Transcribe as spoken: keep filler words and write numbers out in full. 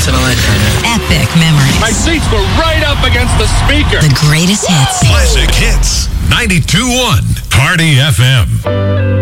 once in a lifetime. Epic memories. My seats were right up against the speaker. The greatest hits. Classic Hits. ninety-two point one Party F M.